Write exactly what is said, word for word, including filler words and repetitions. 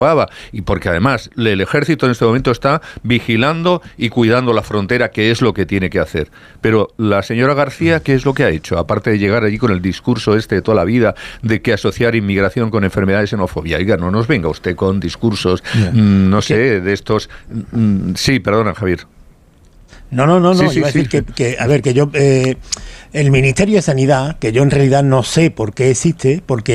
y porque además el ejército en este momento está vigilando y cuidando la frontera, que es lo que tiene que hacer. Pero la señora García, ¿qué es lo que ha hecho? Aparte de llegar allí con el discurso este de toda la vida de que asociar inmigración con enfermedades y xenofobia. Oiga, no nos venga usted con discursos, yeah. mmm, no sé, ¿Qué? de estos... Mmm, sí, perdona, Javier. No, no, no, no, sí, sí, iba a decir sí. que, que, a ver, que yo, eh, el Ministerio de Sanidad, que yo en realidad no sé por qué existe, porque